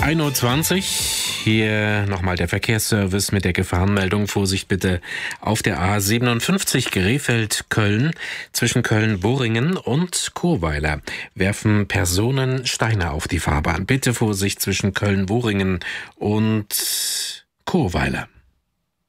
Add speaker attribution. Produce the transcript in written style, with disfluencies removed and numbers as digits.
Speaker 1: 1:20 Uhr. Hier nochmal der Verkehrsservice mit der Gefahrenmeldung. Vorsicht bitte auf der A57 Krefeld-Köln. Zwischen Köln-Boringen und Churweiler werfen Personen Steine auf die Fahrbahn. Bitte Vorsicht zwischen Köln-Boringen und Churweiler.